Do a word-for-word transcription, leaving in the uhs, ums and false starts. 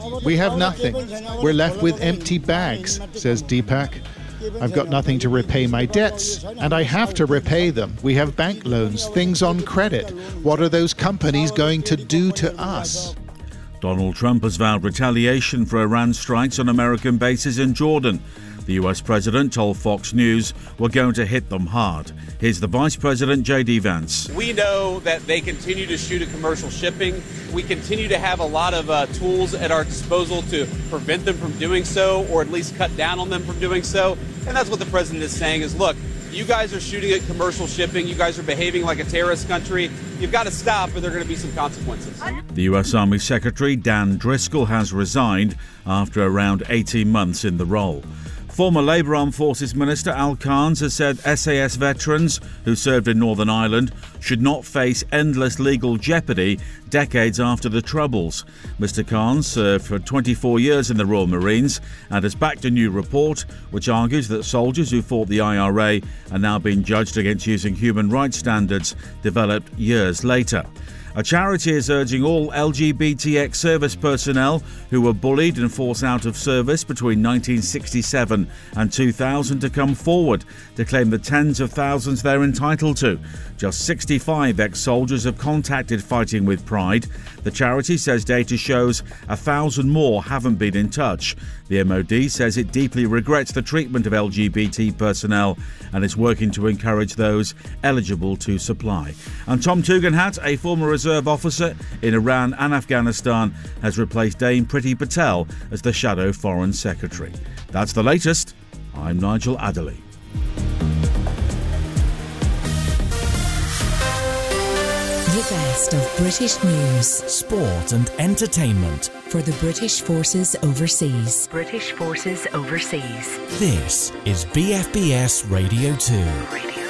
We have nothing. We're left with empty bags, says Deepak. I've got nothing to repay my debts, and I have to repay them. We have bank loans, things on credit. What are those companies going to do to us? Donald Trump has vowed retaliation for Iran strikes on American bases in Jordan. The U S president told Fox News we're going to hit them hard. Here's the Vice President, J D Vance. We know that they continue to shoot at commercial shipping. We continue to have a lot of uh, tools at our disposal to prevent them from doing so, or at least cut down on them from doing so. And that's what the president is saying is, look, you guys are shooting at commercial shipping. You guys are behaving like a terrorist country. You've got to stop, or there are going to be some consequences. The U S Army Secretary Dan Driscoll has resigned after around eighteen months in the role. Former Labour Armed Forces Minister Al Carnes has said S A S veterans who served in Northern Ireland should not face endless legal jeopardy decades after the Troubles. Mister Carnes served for twenty-four years in the Royal Marines and has backed a new report which argues that soldiers who fought the I R A are now being judged against using human rights standards developed years later. A charity is urging all L G B T ex-service personnel who were bullied and forced out of service between nineteen sixty-seven and two thousand to come forward to claim the tens of thousands they're entitled to. Just sixty-five ex-soldiers have contacted Fighting with Pride. The charity says data shows a thousand more haven't been in touch. The M O D says it deeply regrets the treatment of L G B T personnel and is working to encourage those eligible to supply. And Tom Tugendhat, a former reserve officer in Iran and Afghanistan, has replaced Dame Priti Patel as the Shadow Foreign Secretary. That's the latest. I'm Nigel Adderley. The best of British news, sport and entertainment for the British Forces Overseas. British Forces Overseas. This is B F B S Radio two. Radio